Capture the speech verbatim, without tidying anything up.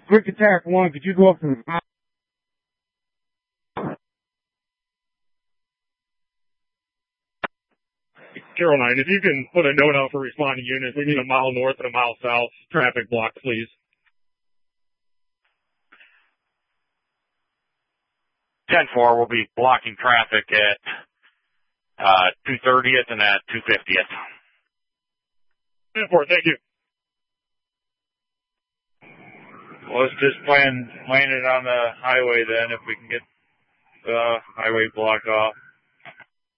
Quick attack one, could you go up to the Carol nine, if you can put a note out for responding units, we need a mile north and a mile south traffic block, please. ten four will be blocking traffic at uh, two thirtieth and at two fiftieth. ten four, thank you. Well, let's just plan, plan it on the highway then if we can get the highway blocked off.